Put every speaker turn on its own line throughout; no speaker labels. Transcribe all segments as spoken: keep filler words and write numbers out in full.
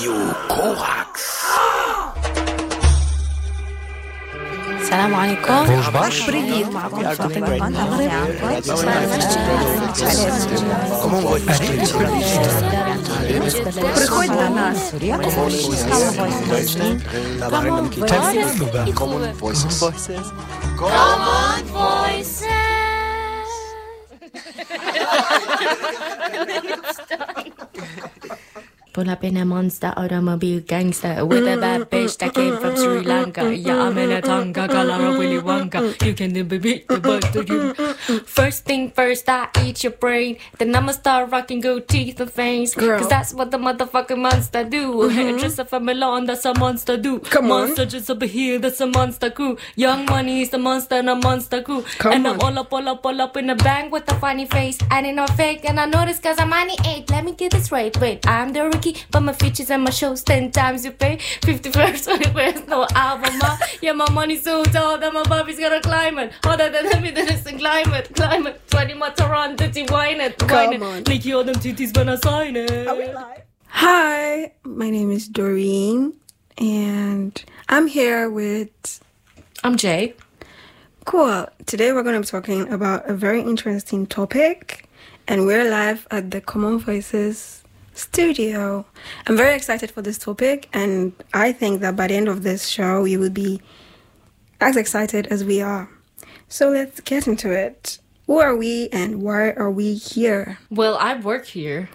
Radio Korax.
السلام عليكم.
Bonjour.
بريد معكم فاطمة من
Приходь до нас.
Common Voices.
Common Voices.
Pull up in a monster automobile gangster with a bad bitch that came from Sri Lanka. Yeah, I'm in a Tonga, color of Willy Wonka. You can do beat the butt to you. First thing first, I eat your brain. Then I'ma start rocking gold teeth and fangs.
Girl.
Cause that's what the motherfucking monster do. Mm-hmm. Christopher Milan, that's a monster do.
Come on.
Monster just over here, that's a monster crew. Young Money is the monster and a monster crew.
Come
and
on.
I'm all up, all up, all up in the bank with a funny face. And in a fake, and I know this cause I'm ninety-eight. Let me get this right. Wait, I'm the rookie, but my features and my shows ten times you pay. fifty-first, there's no album. Huh? Yeah, my money's so tall that my Bobby's gonna climb it. Harder than me, then it's in climate. Climate, twenty Mataran, dirty wine it. Wine
Come on.
it. Like you all them titties when I sign it.
Hi, my name is Doreen, and I'm here with...
I'm Jay.
Cool. Today we're going to be talking about a very interesting topic, and we're live at the Common Voices studio. I'm very excited for this topic, and I think that by the end of this show, you will be as excited as we are. So let's get into it. Who are we and why are we here?
Well, I work here.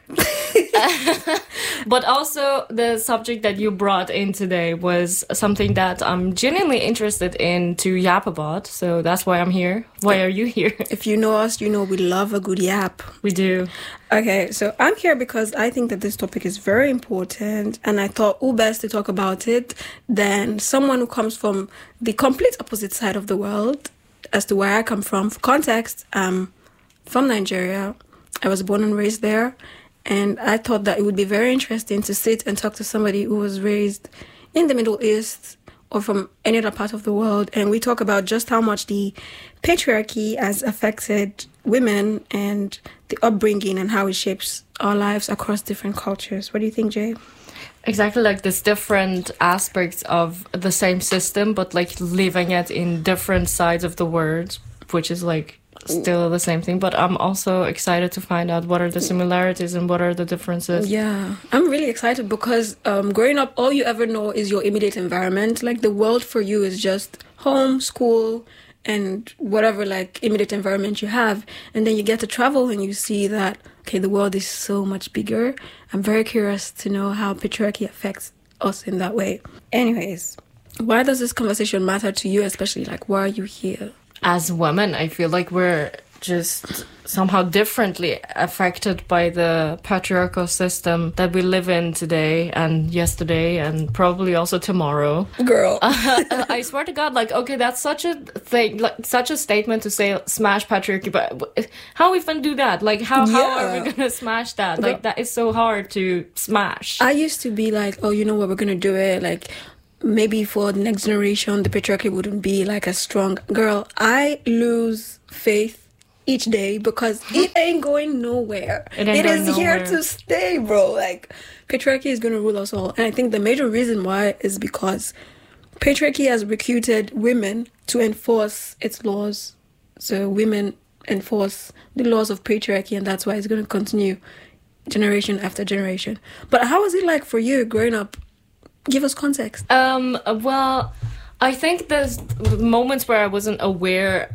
But also the subject that you brought in today was something that I'm genuinely interested in to yap about. So that's why I'm here. Why are you here?
If you know us, you know we love a good yap.
We do.
Okay, so I'm here because I think that this topic is very important, and I thought who best to talk about it than someone who comes from the complete opposite side of the world as to where I come from. For context, I'm from Nigeria. I was born and raised there, and I thought that it would be very interesting to sit and talk to somebody who was raised in the Middle East or from any other part of the world, and we talk about just how much the patriarchy has affected women and the upbringing and how it shapes our lives across different cultures. What do you think, Jay?
Exactly, like this different aspects of the same system, but like living it in different sides of the world, which is like still the same thing. But I'm also excited to find out what are the similarities and what are the differences.
Yeah, I'm really excited because um, growing up, all you ever know is your immediate environment. Like the world for you is just home, school, and whatever like immediate environment you have. And then you get to travel and you see that, okay, the world is so much bigger. I'm very curious to know how patriarchy affects us in that way. Anyways, why does this conversation matter to you, especially like why are you here?
As women, I feel like we're just somehow differently affected by the patriarchal system that we live in today and yesterday and probably also tomorrow.
Girl.
uh, I swear to God, like, okay, that's such a thing, like such a statement to say smash patriarchy, but how even do that? Like, how,
Yeah.
how are we gonna smash that? Like, that is so hard to smash.
I used to be like, oh, you know what, we're going to do it. Like, maybe for the next generation, the patriarchy wouldn't be like as strong. Girl, I lose faith each day because it ain't going nowhere.
It ain't
It
going
is here
nowhere.
to stay, bro. Like, patriarchy is going to rule us all. And I think the major reason why is because patriarchy has recruited women to enforce its laws. So women enforce the laws of patriarchy, and that's why it's going to continue generation after generation. But how was it like for you growing up? Give us context.
Um, well, I think there's moments where I wasn't aware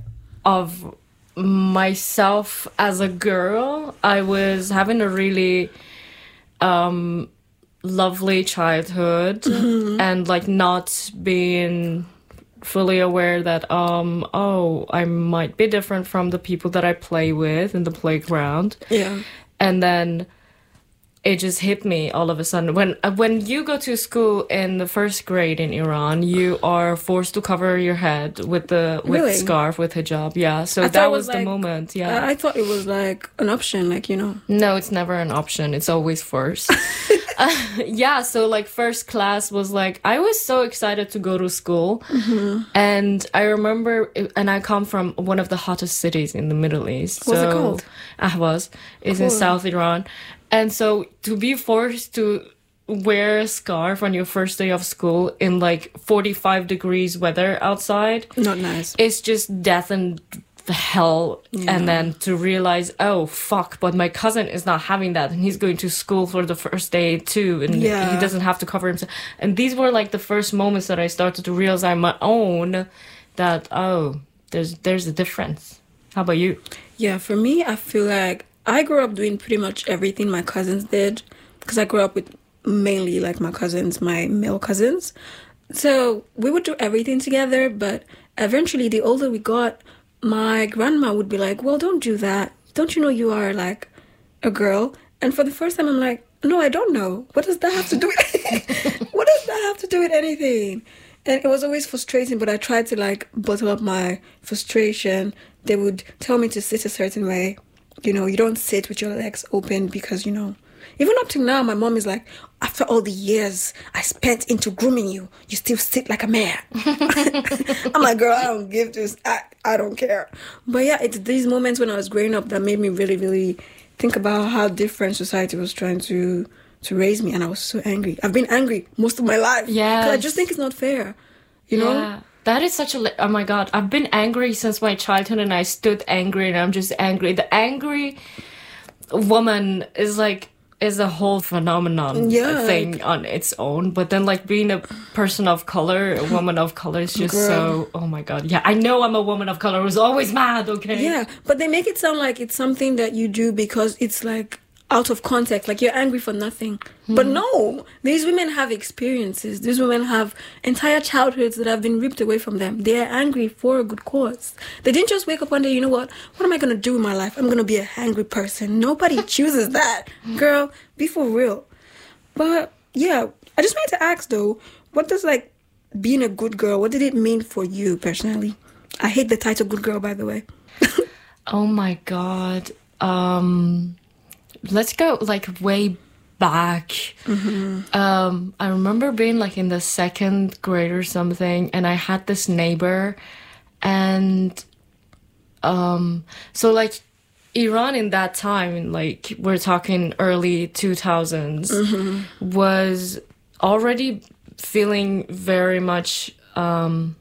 of myself as a girl. I was having a really um, lovely childhood
Mm-hmm.
and like not being fully aware that, um, oh, I might be different from the people that I play with in the playground.
Yeah.
And then it just hit me all of a sudden. When uh, when you go to school in the first grade in Iran, you are forced to cover your head with the with
Really?
scarf, with hijab. Yeah, so
I thought
that
it
was,
was
the
like-
moment. Yeah.
I, I thought it was like an option, like, you know.
No, it's never an option. It's always first. uh, yeah, so like first class was like, I was so excited to go to school.
Mm-hmm.
And I remember, and I come from one of the hottest cities in the Middle East.
What's
so,
it called?
Ahvaz. It's in
Cool.
South Iran. And so to be forced to wear a scarf on your first day of school in like forty-five degrees weather outside.
Not nice.
It's just death and hell. Yeah. And then to realize, oh, fuck, but my cousin is not having that. And he's going to school for the first day too. And yeah. he doesn't have to cover himself. And these were like the first moments that I started to realize on my own that, oh, there's there's a difference. How about you?
Yeah, for me, I feel like I grew up doing pretty much everything my cousins did. Because I grew up with mainly like my cousins, my male cousins. So we would do everything together. But eventually, the older we got, my grandma would be like, well, don't do that. Don't you know you are like a girl? And for the first time, I'm like, no, I don't know. What does that have to do with What does that have to do with anything? And it was always frustrating, but I tried to like bottle up my frustration. They would tell me to sit a certain way. You know, you don't sit with your legs open because, you know, even up to now, my mom is like, after all the years I spent into grooming you, you still sit like a man. I'm like, girl, I don't give this. I, I don't care. But yeah, it's these moments when I was growing up that made me really, really think about how different society was trying to to raise me. And I was so angry. I've been angry most of my life. Yeah. Because I just think it's not fair. You know?
Yeah. That is such a... Oh, my God. I've been angry since my childhood, and I stood angry, and I'm just angry. The angry woman is, like, is a whole phenomenon yeah, thing like, on its own. But then, like, being a person of color, a woman of color is just girl. so... Oh, my God. Yeah, I know I'm a woman of color who's always mad, okay?
Yeah, but they make it sound like it's something that you do because it's, like... out of context, like you're angry for nothing. Hmm. But no, these women have experiences. These women have entire childhoods that have been ripped away from them. They are angry for a good cause. They didn't just wake up one day, you know what? What am I going to do with my life? I'm going to be a angry person. Nobody chooses that. Girl, be for real. But yeah, I just wanted to ask though, what does like being a good girl, what did it mean for you personally? I hate the title good girl, by the way.
Oh my God. Um... Let's go like way back. Mm-hmm. Um, I remember being like in the second grade or something, and I had this neighbor, and um, so like Iran in that time, like we're talking early two thousands, mm-hmm. was already feeling very much um,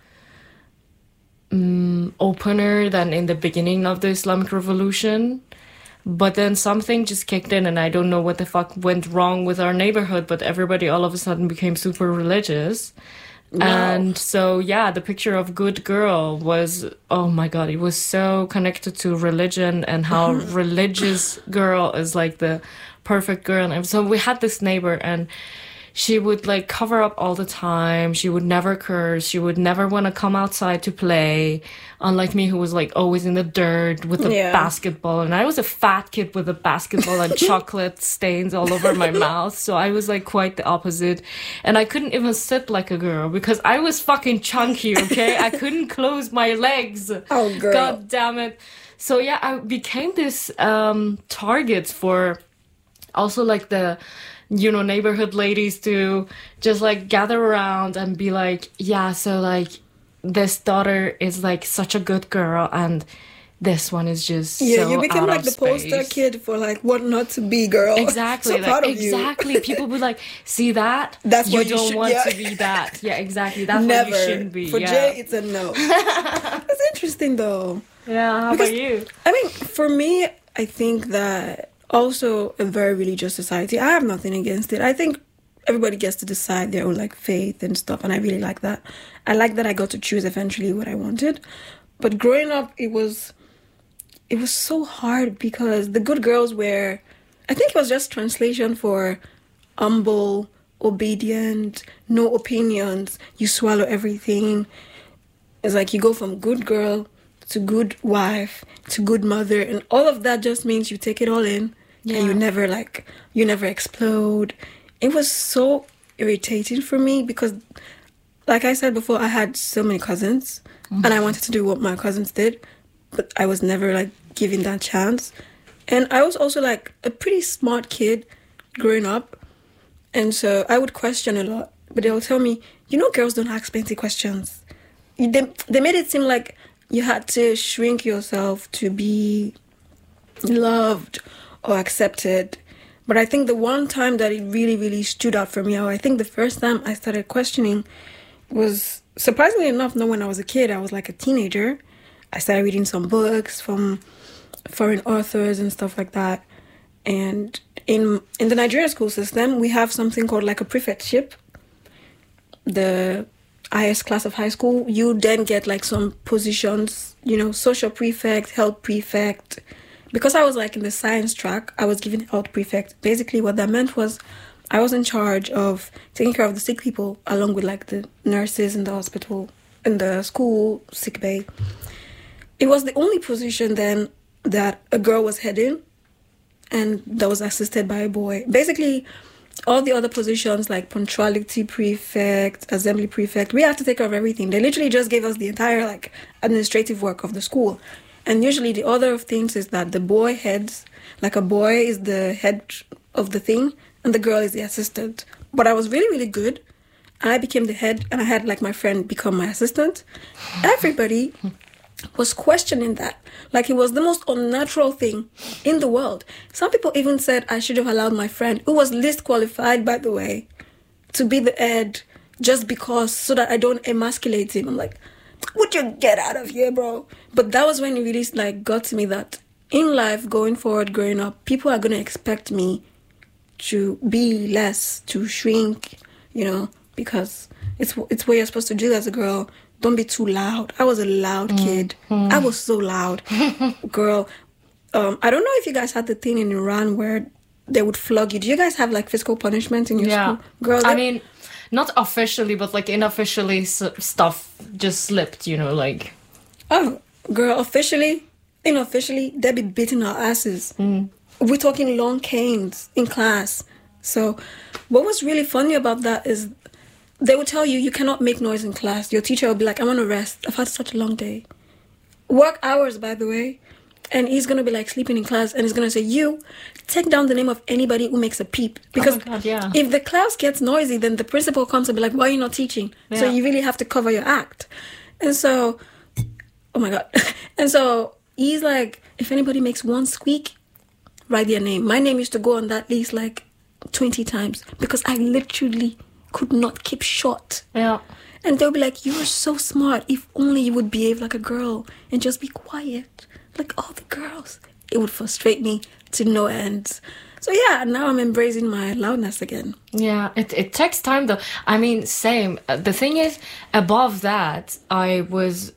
um, opener than in the beginning of the Islamic Revolution. But then something just kicked in, and I don't know what the fuck went wrong with our neighborhood, but everybody all of a sudden became super religious. Wow. And so, yeah, the picture of good girl was, oh my God, it was so connected to religion and how religious girl is like the perfect girl. And so we had this neighbor, and she would like cover up all the time. She would never curse. She would never want to come outside to play. Unlike me, who was like always in the dirt with a yeah. basketball. And I was a fat kid with a basketball and chocolate stains all over my mouth. So I was like quite the opposite. And I couldn't even sit like a girl because I was fucking chunky, okay? I couldn't close my legs.
Oh, girl.
God damn it. So yeah, I became this um, target for also like the... you know, neighborhood ladies to just like gather around and be like, yeah, so like this daughter is like such a good girl and this one is just
yeah,
so
you became
out
like
of
the
space.
Poster kid for like what not to be, girl.
Exactly,
so
like,
proud of
exactly.
You.
People would like, see that?
That's
you
what you
don't
should,
want
yeah.
to be that. Yeah, exactly. That's
Never.
what you shouldn't be.
For
yeah.
Jay, it's a no. That's interesting though.
Yeah. How because, about you?
I mean, for me, I think that. Also, a very religious society. I have nothing against it. I think everybody gets to decide their own like faith and stuff, and I really like that. I like that I got to choose eventually what I wanted. But growing up, it was it was so hard because the good girls were, I think it was just translation for humble, obedient, no opinions. You swallow everything. It's like you go from good girl to good wife to good mother, and all of that just means you take it all in. Yeah. And you never like, you never explode. It was so irritating for me because, like I said before, I had so many cousins mm-hmm. and I wanted to do what my cousins did, but I was never like given that chance. And I was also like a pretty smart kid growing up. And so I would question a lot, but they'll tell me, you know, girls don't ask plenty questions. They, they made it seem like you had to shrink yourself to be loved or accepted. But I think the one time that it really, really stood out for me, or I think the first time I started questioning was, surprisingly enough, not when I was a kid. I was like a teenager. I started reading some books from foreign authors and stuff like that. And in in the Nigerian school system, we have something called like a prefectship. The highest class of high school, you then get like some positions, you know, social prefect, health prefect. Because I was like in the science track, I was given health prefect. Basically what that meant was I was in charge of taking care of the sick people along with like the nurses in the hospital, in the school sick bay. It was the only position then that a girl was heading and that was assisted by a boy. Basically, all the other positions like punctuality prefect, assembly prefect, we have to take care of everything. They literally just gave us the entire like administrative work of the school. And usually the order of things is that the boy heads, like a boy is the head of the thing and the girl is the assistant. But I was really, really good. I became the head and I had like my friend become my assistant. Everybody was questioning that. Like it was the most unnatural thing in the world. Some people even said I should have allowed my friend, who was least qualified, by the way, to be the head just because, so that I don't emasculate him. I'm like, would you get out of here, bro? But that was when it really like got to me that in life, going forward, growing up, people are going to expect me to be less, to shrink, you know, because it's it's what you're supposed to do as a girl. Don't be too loud. I was a loud mm. kid. Mm. I was so loud. Girl, um, I don't know if you guys had the thing in Iran where they would flog you. Do you guys have like physical punishment in your
yeah.
school? Girl,
I mean, not officially, but like unofficially s- stuff just slipped, you know, like.
Oh, girl, officially, unofficially, they be beating our asses.
Mm.
We're talking long canes in class. So what was really funny about that is they would tell you, you cannot make noise in class. Your teacher will be like, I want to rest. I've had such a long day. Work hours, by the way. And he's going to be like sleeping in class. And he's going to say, you, take down the name of anybody who makes a peep. Because
oh my God, yeah.
if the class gets noisy, then the principal comes and be like, why are you not teaching? Yeah. So you really have to cover your act. And so, oh my God. And so he's like, if anybody makes one squeak, write their name. My name used to go on that list like twenty times. Because I literally could not keep short.
Yeah.
And they'll be like, you are so smart. If only you would behave like a girl and just be quiet. Like all the girls. It would frustrate me to no end. So yeah, now I'm embracing my loudness again.
Yeah, it, it takes time though. I mean, same. The thing is, above that, I was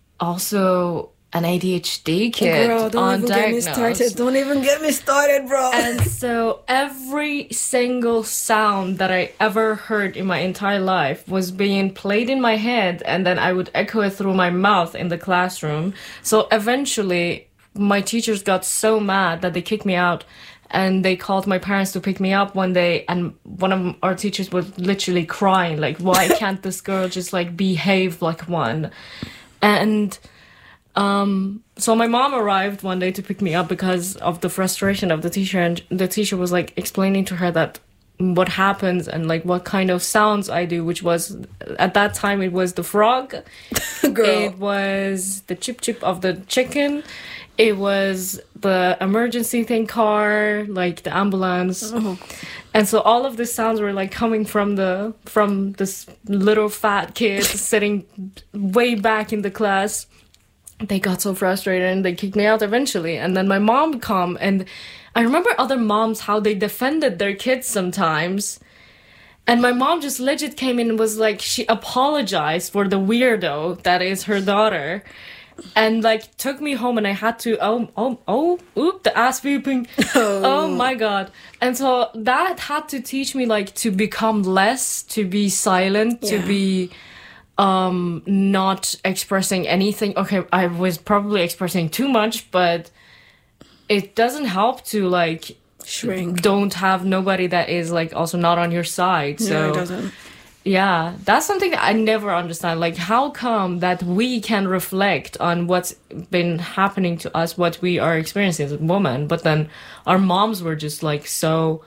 also an A D H D kid.
Girl, don't even get me started. Don't even get me started, bro.
And so every single sound that I ever heard in my entire life was being played in my head, and then I would echo it through my mouth in the classroom. So eventually, my teachers got so mad that they kicked me out, and they called my parents to pick me up one day, and one of our teachers was literally crying, like, why can't this girl just, like, behave like one? And Um, so my mom arrived one day to pick me up because of the frustration of the teacher, and the teacher was like explaining to her that what happens and like what kind of sounds I do, which was at that time it was the frog,
Girl.
It was the chip chip of the chicken, it was the emergency thing car, like the ambulance.
Oh.
And so all of these sounds were like coming from the from this little fat kid sitting way back in the class. They got so frustrated and they kicked me out eventually. And then my mom would come, and I remember other moms, how they defended their kids sometimes. And my mom just legit came in and was like, she apologized for the weirdo that is her daughter. And like took me home, and I had to, oh, oh, oh, oop, the ass whooping. Oh. oh my God. And so that had to teach me like to become less, to be silent, yeah. to be... Um, not expressing anything. Okay, I was probably expressing too much, but it doesn't help to like
shrink.
Don't have nobody that is like also not on your side. So
no, it doesn't.
Yeah, that's something that I never understand. Like, how come that we can reflect on what's been happening to us, what we are experiencing as a woman, but then our moms were just like so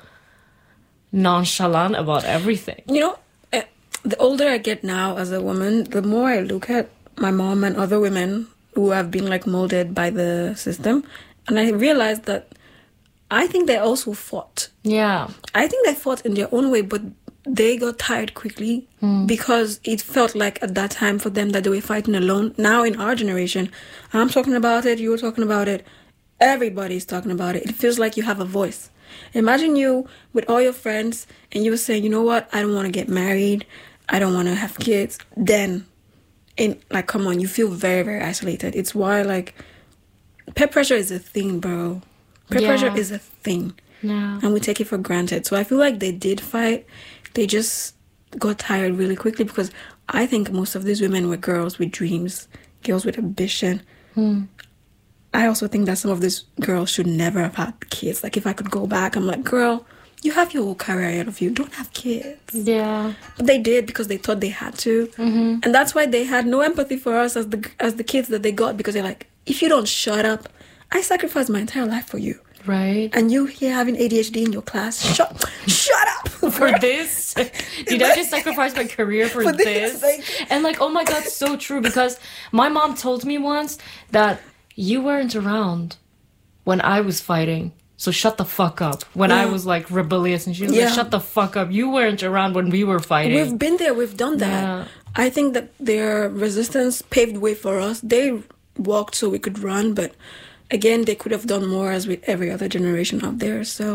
nonchalant about everything.
You know, the older I get now as a woman, the more I look at my mom and other women who have been like molded by the system, and I realized that I think they also fought.
Yeah.
I think they fought in their own way, but they got tired quickly mm. because it felt like at that time for them that they were fighting alone. Now in our generation, I'm talking about it, you're talking about it, everybody's talking about it. It feels like you have a voice. Imagine you with all your friends and you were saying, you know what, I don't want to get married, I don't want to have kids. Then, in like, come on, you feel very, very isolated. It's why, like, peer pressure is a thing, bro. Peer yeah. pressure is a thing.
Yeah.
And we take it for granted. So I feel like they did fight. They just got tired really quickly because I think most of these women were girls with dreams, girls with ambition.
Hmm.
I also think that some of these girls should never have had kids. Like, if I could go back, I'm like, girl, you have your whole career ahead of you. Don't have kids.
Yeah.
But they did because they thought they had to.
Mm-hmm.
And that's why they had no empathy for us as the as the kids that they got, because they're like, if you don't shut up, I sacrificed my entire life for you.
Right.
And you here having A D H D in your class. Shut shut up.
For this? Did I just sacrifice my career for, for this? this? Like, and like, oh my God, so true. Because my mom told me once that you weren't around when I was fighting. So shut the fuck up. When yeah. I was like rebellious and she was yeah. like, shut the fuck up. You weren't around when we were fighting.
We've been there. We've done that. Yeah. I think that their resistance paved way for us. They walked so we could run, but again, they could have done more as with every other generation out there. So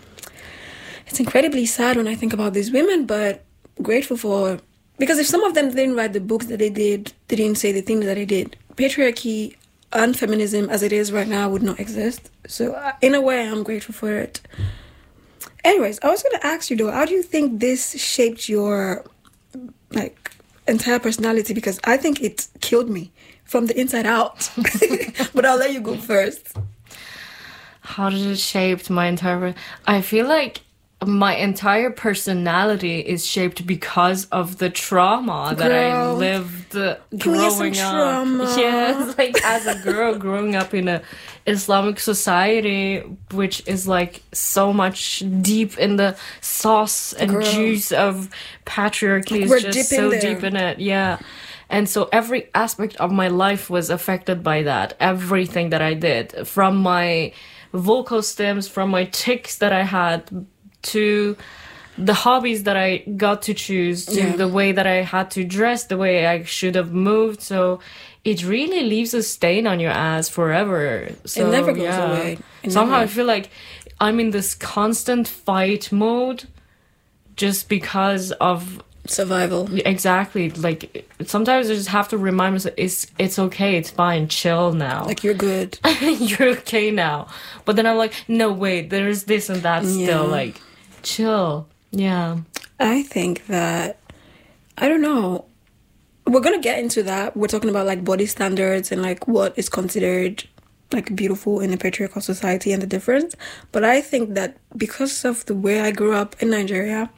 it's incredibly sad when I think about these women, but grateful for... Because if some of them didn't write the books that they did, they didn't say the things that they did, patriarchy and feminism as it is right now would not exist. So uh, in a way, I'm grateful for it. Anyways, I was going to ask you though, how do you think this shaped your like entire personality? Because I think it killed me from the inside out. But I'll let you go first.
How did it shape my entire... I feel like my entire personality is shaped because of the trauma that girl, I lived uh, growing up. Trauma. Yeah, like as a girl growing up in a Islamic society, which is like so much deep in the sauce and girl. juice of patriarchy. Like, is just so there. deep in it. Yeah. And so every aspect of my life was affected by that. Everything that I did, from my vocal stems, from my tics that I had, to the hobbies that I got to choose, to yeah. the way that I had to dress, the way I should have moved. So it really leaves a stain on your ass forever. So,
it never goes
yeah.
away. It
Somehow
never.
I feel like I'm in this constant fight mode just because of...
survival.
Exactly. Like, sometimes I just have to remind myself, it's, it's okay, it's fine, chill now.
Like, you're good.
You're okay now. But then I'm like, no, wait, there's this and that yeah. still. Like, chill. Yeah.
I think that, I don't know, we're going to get into that. We're talking about, like, body standards and, like, what is considered, like, beautiful in a patriarchal society and the difference. But I think that because of the way I grew up in Nigeria,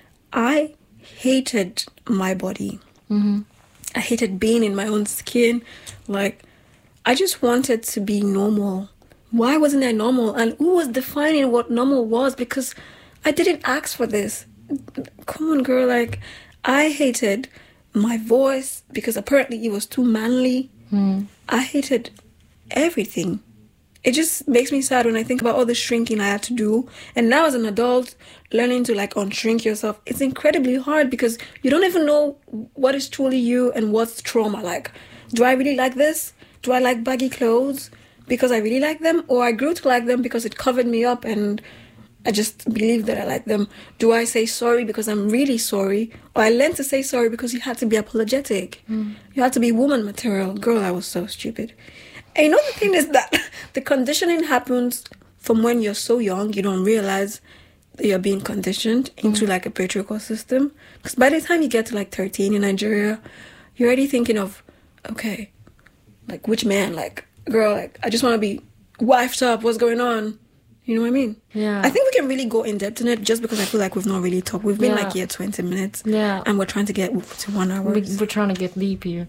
I hated my body.
Mm-hmm.
I hated being in my own skin. Like, I just wanted to be normal. Why wasn't I normal? And who was defining what normal was? Because I didn't ask for this. Come on, girl. Like, I hated my voice because apparently it was too manly.
Mm.
I hated everything. It just makes me sad when I think about all the shrinking I had to do. And now as an adult, learning to like unshrink yourself, it's incredibly hard because you don't even know what is truly you and what's trauma. Like, do I really like this? Do I like baggy clothes because I really like them? Or I grew to like them because it covered me up and I just believe that I like them. Do I say sorry because I'm really sorry? Or I learned to say sorry because you had to be apologetic.
Mm.
You had to be woman material. Girl, I was so stupid. And you know the thing is that the conditioning happens from when you're so young, you don't realize that you're being conditioned into mm. like a patriarchal system. Because by the time you get to like thirteen in Nigeria, you're already thinking of, okay, like which man, like girl, like I just want to be wifed up, what's going on? You know what I mean?
Yeah.
I think we can really go in depth in it just because I feel like we've not really talked. We've been
yeah.
like here twenty minutes.
Yeah.
And we're trying to get to one hour.
We, we're trying to get deep here.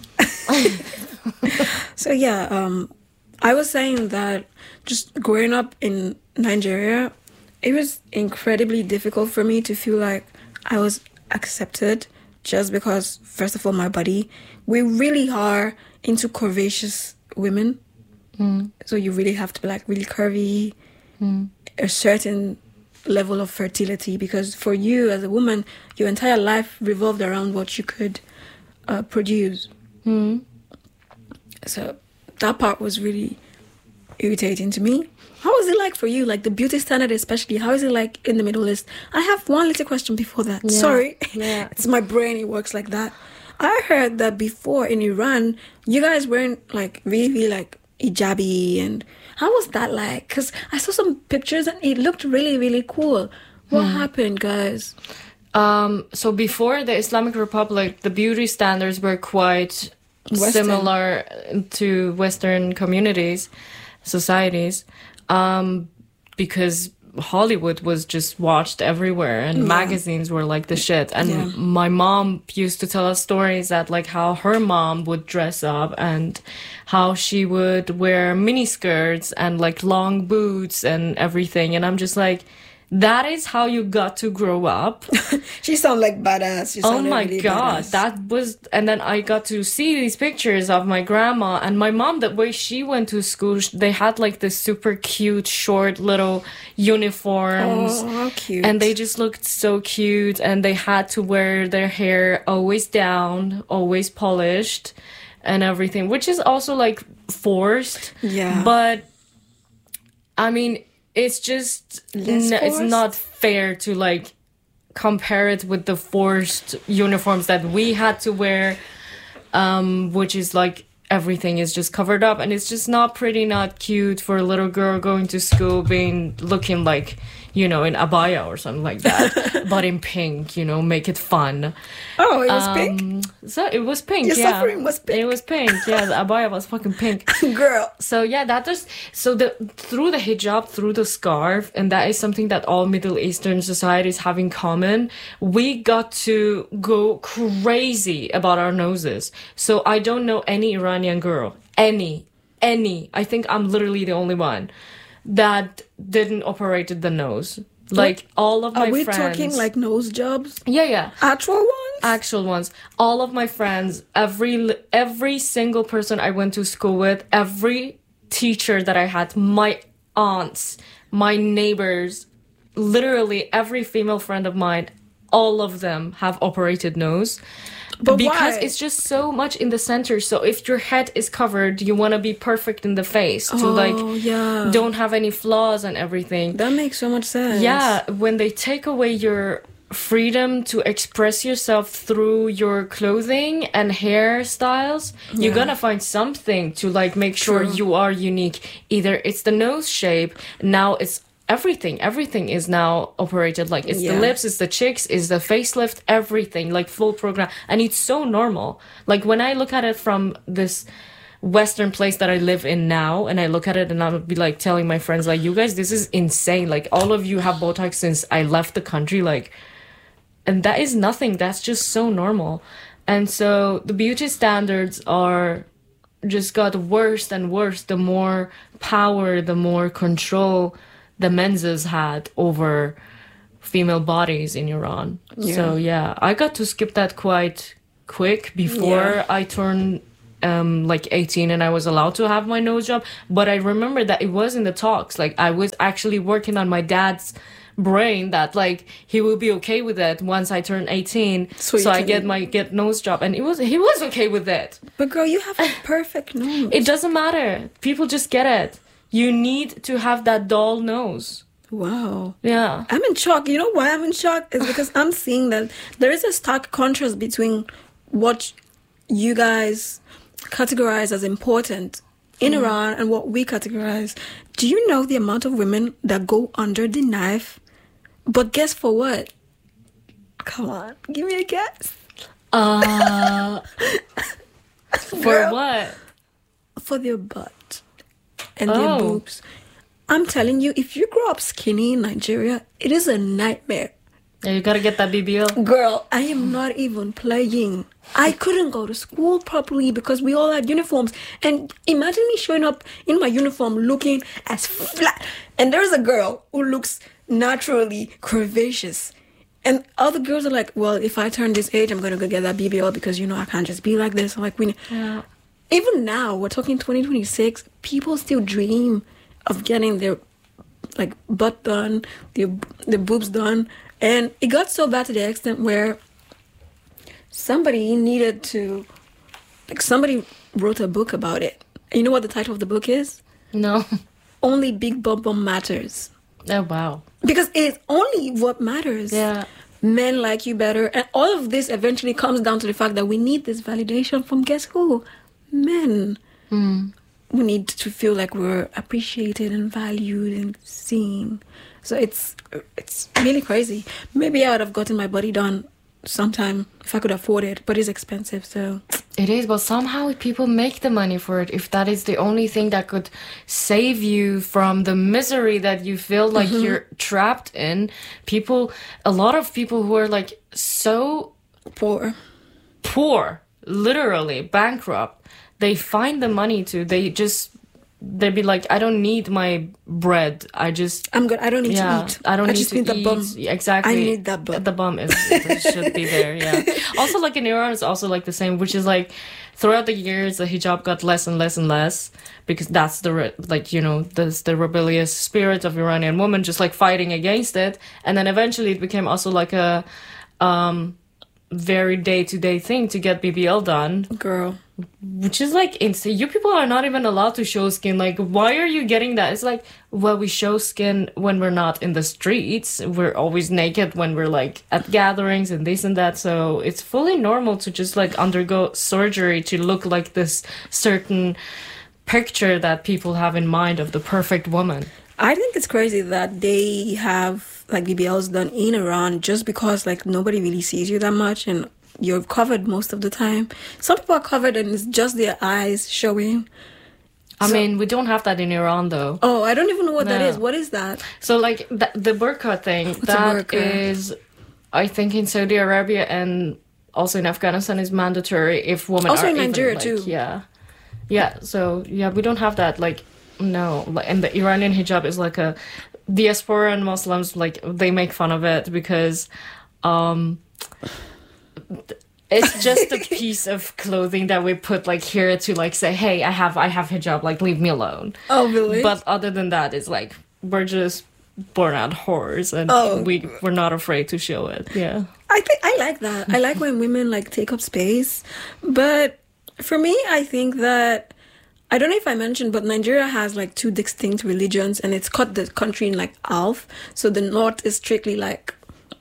So yeah, um, I was saying that just growing up in Nigeria, it was incredibly difficult for me to feel like I was accepted just because, first of all, my body. We really are into curvaceous women.
Mm.
So you really have to be like really curvy.
mm.
a certain level of fertility, because for you as a woman, your entire life revolved around what you could uh, produce.
Mm.
So that part was really irritating to me. How is it like for you? Like the beauty standard especially, how is it like in the Middle East? I have one little question before that.
Yeah.
Sorry.
Yeah.
It's my brain, it works like that. I heard that before in Iran, you guys weren't like really like hijabi, and how was that like? Because I saw some pictures and it looked really, really cool. What hmm. happened, guys?
Um, so before the Islamic Republic, the beauty standards were quite Western. Similar to Western communities, societies, um, because Hollywood was just watched everywhere, and yeah. magazines were like the shit. And yeah. my mom used to tell us stories that like how her mom would dress up and how she would wear mini skirts and like long boots and everything. And I'm just like, that is how you got to grow up.
She sounded like badass. She
oh my
really
god,
badass.
That was, and then I got to see these pictures of my grandma and my mom. The way she went to school, they had like this super cute, short little uniforms.
Oh, how cute!
And they just looked so cute, and they had to wear their hair always down, always polished, and everything, which is also like forced.
Yeah,
but I mean. It's just, n- it's not fair to like compare it with the forced uniforms that we had to wear, um, which is like everything is just covered up, and it's just not pretty, not cute for a little girl going to school being looking like, you know, in abaya or something like that, but in pink, you know, make it fun.
Oh, it was
um,
pink?
So it was pink,
Your
yeah.
suffering was pink.
It was pink, yeah. The abaya was fucking pink.
Girl.
So yeah, that was, so the through the hijab, through the scarf, and that is something that all Middle Eastern societies have in common, we got to go crazy about our noses. So I don't know any Iranian girl, any, any, I think I'm literally the only one that didn't operate the nose. Like all of my
Are we
friends.
talking like nose jobs?
Yeah, yeah.
Actual ones?
Actual ones. All of my friends, every every single person I went to school with, every teacher that I had, my aunts, my neighbors, literally every female friend of mine, all of them have operated nose.
But
because
why?
It's just so much in the center. So if your head is covered, you want to be perfect in the face to
oh,
like
yeah.
don't have any flaws and everything.
That makes so much sense.
Yeah, when they take away your freedom to express yourself through your clothing and hairstyles, yeah. you're gonna find something to like make sure True. You are unique. Either it's the nose shape, now it's everything everything is now operated, like it's yeah. the lips, it's the cheeks, it's the facelift, everything, like full program, and it's so normal. Like when I look at it from this Western place that I live in now, and I look at it and I'll be like telling my friends like, you guys, this is insane, like all of you have Botox since I left the country, like, and that is nothing, that's just so normal. And so the beauty standards are just got worse and worse the more power, the more control the menses had over female bodies in Iran. Yeah. So yeah, I got to skip that quite quick before yeah. I turned um, like eighteen and I was allowed to have my nose job. But I remember that it was in the talks. Like I was actually working on my dad's brain that like he will be okay with it once I turn eighteen, so, so I get my get nose job, and it was he was okay with it.
But girl, you have a perfect nose.
It doesn't matter. People just get it. You need to have that doll nose.
Wow.
Yeah.
I'm in shock. You know why I'm in shock? Is because I'm seeing that there is a stark contrast between what you guys categorize as important in mm. Iran and what we categorize. Do you know the amount of women that go under the knife? But guess for what? Come on. Give me a guess.
Uh, for Girl, what?
For their butt. And
oh.
their boobs. I'm telling you, if you grow up skinny in Nigeria, it is a nightmare.
Yeah, you gotta get that B B L.
Girl, I am not even playing. I couldn't go to school properly because we all had uniforms. And imagine me showing up in my uniform looking as flat. And there's a girl who looks naturally curvaceous. And other girls are like, well, if I turn this age, I'm going to go get that B B L because, you know, I can't just be like this. I'm like, we.
Yeah.
Even now, we're talking twenty twenty-six, people still dream of getting their like butt done, the the boobs done, and it got so bad to the extent where somebody needed to, like somebody wrote a book about it. And you know what the title of the book is?
No.
Only Big Bum Bum Matters.
Oh, wow.
Because it's only what matters.
Yeah.
Men like you better. And all of this eventually comes down to the fact that we need this validation from guess who? Men.
Mm.
We need to feel like we're appreciated and valued and seen. So it's it's really crazy. Maybe I would have gotten my body done sometime if I could afford it, but it's expensive, so
it is, but somehow people make the money for it. If that is the only thing that could save you from the misery that you feel like mm-hmm. you're trapped in, people, a lot of people who are like so
poor,
poor, literally bankrupt, they find the money to, they just, they'd be like, I don't need my bread. I just...
I'm good. I don't need
yeah,
to eat.
I don't
I
need
just
to
need
eat.
the bum.
Exactly.
I need that bum.
The bum is, it should be there, yeah. Also, like in Iran, it's also like the same, which is like, throughout the years, the hijab got less and less and less, because that's the, re- like, you know, this, the rebellious spirit of Iranian women just like fighting against it. And then eventually it became also like a um, very day-to-day thing to get B B L done.
Girl.
Which is like insane. You people are not even allowed to show skin. Like, why are you getting that? It's like, well, we show skin when we're not in the streets. We're always naked when we're like at gatherings and this and that. So it's fully normal to just like undergo surgery to look like this certain picture that people have in mind of the perfect woman.
I think it's crazy that they have like B B Ls done in Iran just because like nobody really sees you that much and you're covered most of the time. Some people are covered and it's just their eyes showing.
I
so,
mean, we don't have that in Iran, though.
Oh, I don't even know what
no.
that is. What is that?
So, like, th- the burqa thing, What's that burqa? is, I think, in Saudi Arabia and also in Afghanistan is mandatory if women
also
are
in Nigeria,
even, like,
too.
Yeah. Yeah, so, yeah, we don't have that, like, no. And the Iranian hijab is like a... Diaspora and Muslims, like, they make fun of it because... um. It's just a piece of clothing that we put like here to like say, hey, I have I have hijab, like leave me alone.
Oh, really?
But other than that, it's like we're just born out whores and
oh.
we we're not afraid to show it. Yeah.
I think I like that. I like when women like take up space. But for me, I think that I don't know if I mentioned, but Nigeria has like two distinct religions and it's cut the country in like half. So the north is strictly like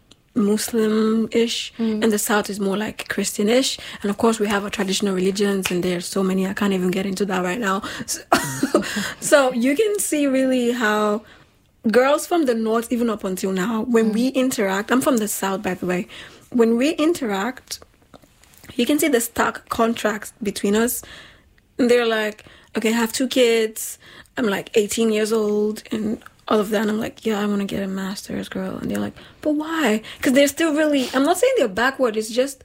Muslim-ish mm. and the south is more like Christian-ish, and of course we have our traditional religions and there's so many I can't even get into that right now. So, so you can see really how girls from the north, even up until now, when mm. we interact, I'm from the south by the way, when we interact you can see the stark contrast between us. And they're like, okay, I have two kids, I'm like eighteen years old and all of that, and I'm like, yeah, I want to get a master's, girl. And they're like, but why? Because they're still really, I'm not saying they're backward, it's just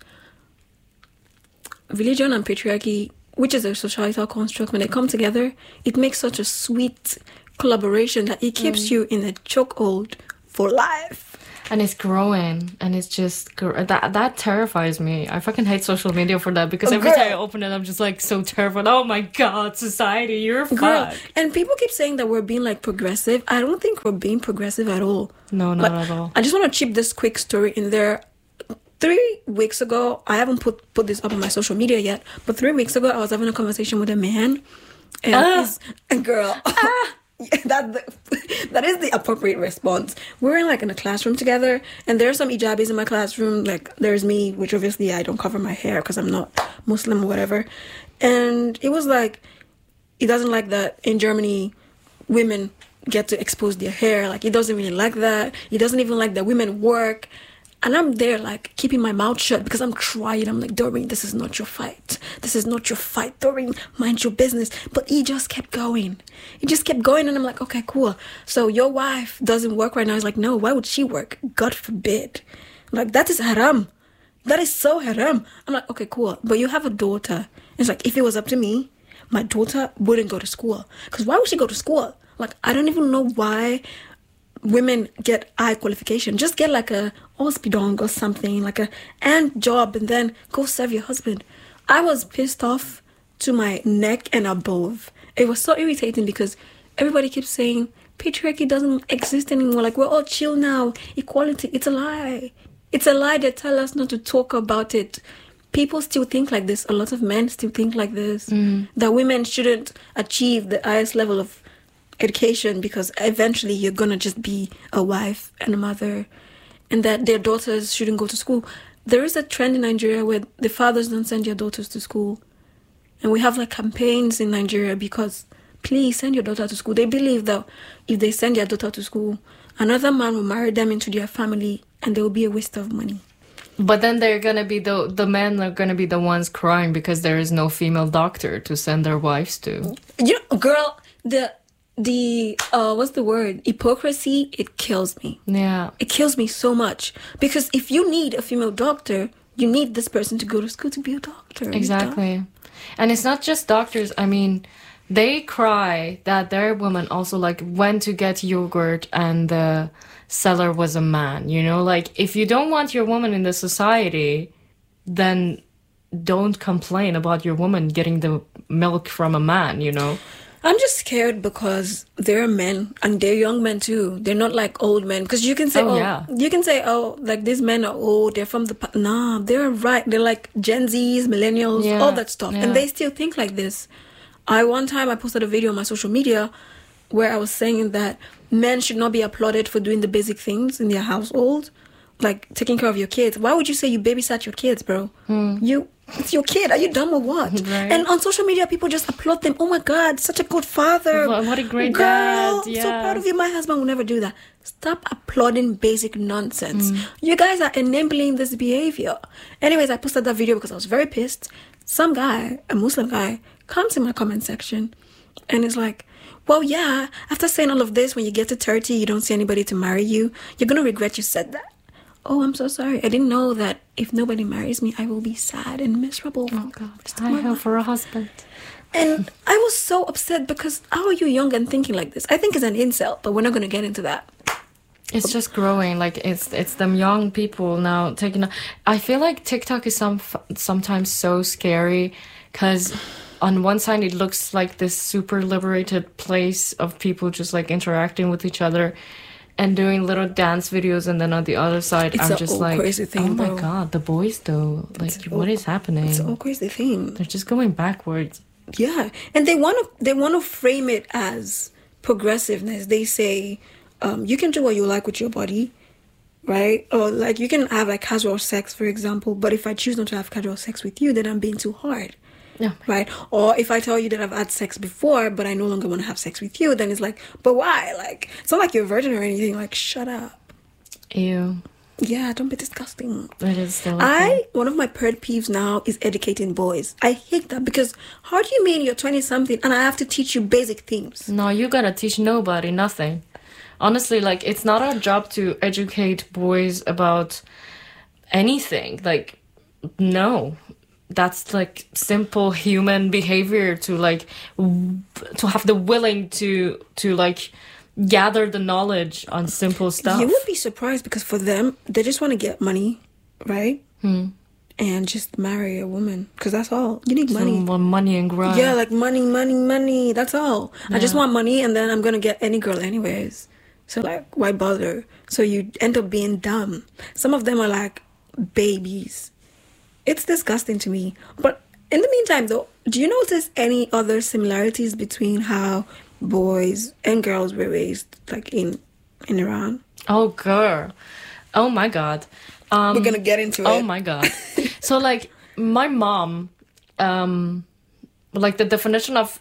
religion and patriarchy, which is a societal construct, when they come together, it makes such a sweet collaboration that it keeps mm. you in a chokehold for life.
And it's growing, and it's just that that terrifies me. I fucking hate social media for that because
oh,
every
girl.
time I open it, I'm just like so terrified. Oh my god, society, you're fucked.
And people keep saying that we're being like progressive. I don't think we're being progressive at all.
No, not
but
at all.
I just want to chip this quick story in there. Three weeks ago, I haven't put put this up on my social media yet, but three weeks ago, I was having a conversation with a man, and
ah.
a girl. Ah. that the, that is the appropriate response. We're in like in a classroom together, and there are some hijabis in my classroom. Like there's me, which obviously I don't cover my hair because I'm not Muslim or whatever. And it was like he doesn't like that in Germany women get to expose their hair. Like he doesn't really like that. He doesn't even like that women work. And I'm there like keeping my mouth shut because I'm trying. I'm like, Doreen, this is not your fight. This is not your fight, Doreen. Mind your business. But he just kept going. He just kept going. And I'm like, okay, cool. So your wife doesn't work right now. He's like, no, why would she work? God forbid. I'm like, that is haram. That is so haram. I'm like, okay, cool. But you have a daughter. It's like, if it was up to me, my daughter wouldn't go to school. Because why would she go to school? Like, I don't even know why women get high qualification. Just get like a hospital or something, like a and job, and then go serve your husband. I was pissed off to my neck and above. It was so irritating because everybody keeps saying patriarchy doesn't exist anymore. Like, we're all chill now. Equality, it's a lie. It's a lie. They tell us not to talk about it. People still think like this. A lot of men still think like this. Mm. That women shouldn't achieve the highest level of education because eventually you're going to just be a wife and a mother. And that their daughters shouldn't go to school. There is a trend in Nigeria where the fathers don't send their daughters to school. And we have like campaigns in Nigeria because please send your daughter to school. They believe that if they send their daughter to school, another man will marry them into their family and there will be a waste of money.
But then they're going to be the the men are going to be the ones crying because there is no female doctor to send their wives to.
You know, girl, the the uh what's the word? Hypocrisy, it kills me.
Yeah.
It kills me so much because if you need a female doctor, you need this person to go to school to be a doctor.
Exactly. And it's not just doctors. I mean, they cry that their woman also like went to get yogurt and the seller was a man, you know? Like, if you don't want your woman in the society, then don't complain about your woman getting the milk from a man, you know?
I'm just scared because they're men and they're young men too. They're not like old men. Because you can say, oh, oh yeah. you can say, oh, like these men are old. They're from the, pa-. Nah, they're right. They're like Gen Zs, millennials, yeah. all that stuff. Yeah. And they still think like this. I, one time I posted a video on my social media where I was saying that men should not be applauded for doing the basic things in their household. Like taking care of your kids. Why would you say you babysat your kids, bro? Hmm. You, it's your kid. Are you dumb or what? Right. And on social media, people just applaud them. Oh my God, such a good father.
What a great
Girl,
dad. Yeah.
So proud of you. My husband will never do that. Stop applauding basic nonsense. Mm. You guys are enabling this behavior. Anyways, I posted that video because I was very pissed. Some guy, a Muslim guy, comes in my comment section and is like, well, yeah, after saying all of this, when you get to thirty, you don't see anybody to marry you. You're going to regret you said that. Oh, I'm so sorry. I didn't know that if nobody marries me, I will be sad and miserable.
Oh, God. I have for a husband.
And I was so upset because how are you young and thinking like this? I think it's an insult, but we're not going to get into that.
It's just growing. Like, it's it's them young people now taking... I feel like TikTok is some sometimes so scary because on one side it looks like this super liberated place of people just like interacting with each other and doing little dance videos, and then on the other side,
it's
I'm just like,
crazy thing,
oh my
bro.
God, the boys though, like,
it's
what
all,
is happening?
It's a crazy thing.
They're just going backwards.
Yeah, and they want to they want to frame it as progressiveness. They say, um, you can do what you like with your body, right? Or like you can have like casual sex, for example. But if I choose not to have casual sex with you, then I'm being too hard.
Yeah.
Right? Or if I tell you that I've had sex before, but I no longer want to have sex with you, then it's like, but why? Like, it's not like you're a virgin or anything. Like, shut up.
Ew.
Yeah, don't be disgusting.
It is still
I, one of my pet peeves now is educating boys. I hate that because how do you mean you're twenty-something and I have to teach you basic things?
No, you gotta teach nobody nothing. Honestly, like, it's not our job to educate boys about anything. Like, no. That's like simple human behavior to like w- to have the willing to to like gather the knowledge on simple stuff.
You would be surprised because for them they just want to get money, right?
Hmm.
And just marry a woman because that's all you need. Money,
Some money and grind.
Yeah, like money, money, money. That's all. Yeah. I just want money, and then I'm gonna get any girl anyways. So like, why bother? So you end up being dumb. Some of them are like babies. It's disgusting to me. But in the meantime, though, do you notice any other similarities between how boys and girls were raised, like in in Iran?
Oh, girl. Oh, my God. Um,
We're going to get into it.
Oh, my God. So, like, my mom, um, like, the definition of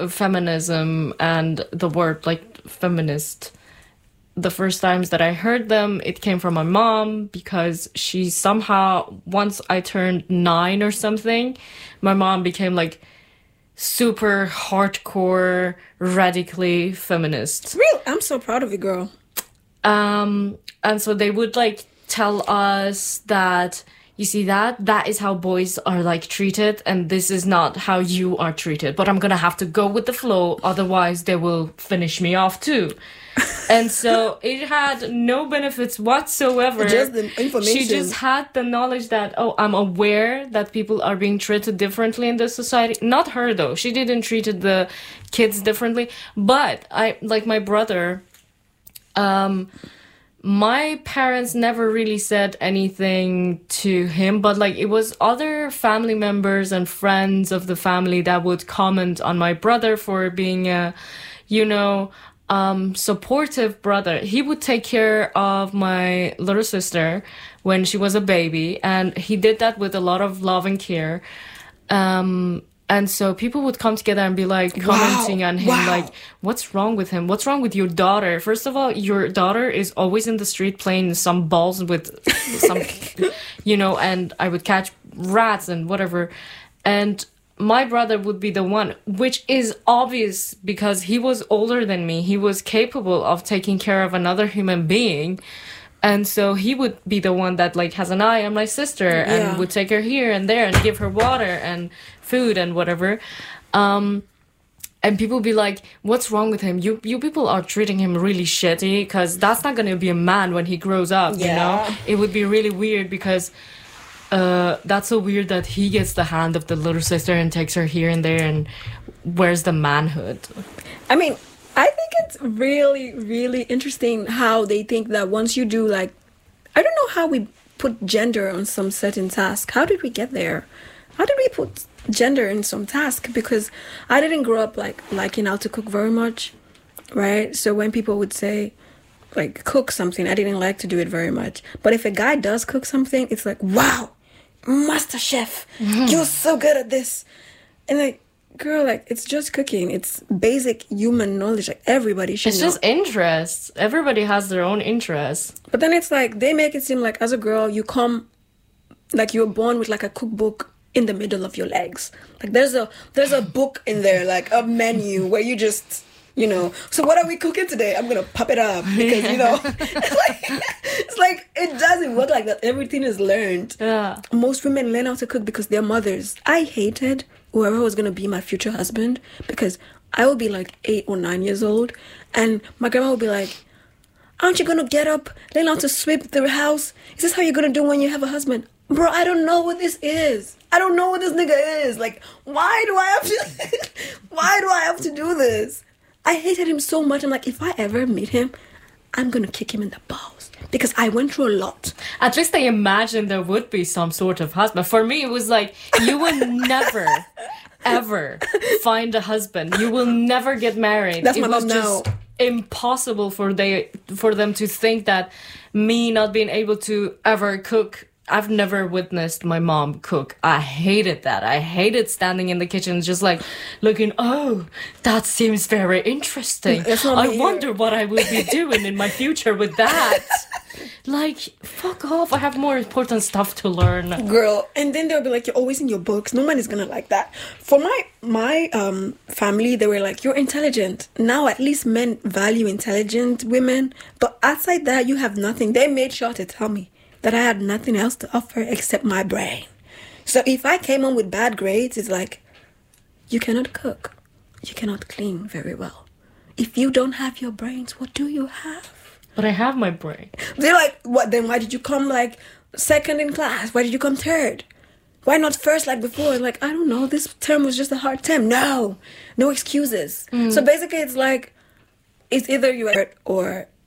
feminism and the word, like, feminist, the first times that I heard them, it came from my mom because she somehow, once I turned nine or something, my mom became like super hardcore, radically feminist.
Real, I'm so proud of you, girl.
Um, and so they would like tell us that you see that? That is how boys are like treated, and this is not how you are treated. But I'm gonna have to go with the flow, otherwise they will finish me off too. And so it had no benefits whatsoever.
Just the information.
She just had the knowledge that, oh, I'm aware that people are being treated differently in this society. Not her though. She didn't treat the kids differently. But I, like my brother, um, my parents never really said anything to him, but like it was other family members and friends of the family that would comment on my brother for being a, you know, um, supportive brother. He would take care of my little sister when she was a baby, and he did that with a lot of love and care. Um, And so people would come together and be like commenting wow, on him, wow. like, what's wrong with him? What's wrong with your daughter? First of all, your daughter is always in the street playing some balls with some, you know, and I would catch rats and whatever. And my brother would be the one, which is obvious because he was older than me. He was capable of taking care of another human being. And so he would be the one that like has an eye on my sister and yeah. would take her here and there and give her water and food and whatever. Um, and people would be like, what's wrong with him? You you people are treating him really shitty because that's not going to be a man when he grows up, yeah. you know? It would be really weird because uh, that's so weird that he gets the hand of the little sister and takes her here and there, and where's the manhood?
I mean, I think it's really, really interesting how they think that once you do, like, I don't know how we put gender on some certain task. How did we get there? How did we put gender in some task? Because I didn't grow up, like, liking how to cook very much, right? So when people would say, like, cook something, I didn't like to do it very much. But if a guy does cook something, it's like, wow, master chef, mm-hmm. you're so good at this. And, like, girl, like, it's just cooking. It's basic human knowledge. Like, everybody should
It's
know.
just interests. Everybody has their own interests.
But then it's like, they make it seem like, as a girl, you come, like, you're born with, like, a cookbook in the middle of your legs. Like, there's a there's a book in there, like, a menu where you just, you know, so what are we cooking today? I'm going to pop it up because, you know, it's like, it's like, it doesn't work like that. Everything is learned.
Yeah.
Most women learn how to cook because they're mothers. I hated whoever was going to be my future husband because I would be like eight or nine years old and my grandma would be like, aren't you going to get up, learn how to sweep the house? Is this how you're going to do when you have a husband? Bro, I don't know what this is. I don't know what this nigga is. Like, why do I have to, why do I have to do this? I hated him so much. I'm like, if I ever meet him, I'm going to kick him in the balls. Because I went through a lot.
At least I imagined there would be some sort of husband. For me, it was like, you will never, ever find a husband. You will never get married.
That's
it
my
was
mom
just
now.
Impossible for they for them to think that me not being able to ever cook. I've never witnessed my mom cook. I hated that. I hated standing in the kitchen just like looking, oh, that seems very interesting. I wonder what I will be doing in my future with that. Like, fuck off. I have more important stuff to learn.
Girl. And then they'll be like, you're always in your books. No man is going to like that. For my my um family, they were like, you're intelligent. Now at least men value intelligent women. But outside that, you have nothing. They made sure to tell me that I had nothing else to offer except my brain. So if I came home with bad grades, it's like, you cannot cook. You cannot clean very well. If you don't have your brains, what do you have?
But I have my brain.
They're like, what, then why did you come like second in class? Why did you come third? Why not first like before? Like, I don't know, this term was just a hard term. No, no excuses. Mm. So basically it's like, it's either you're or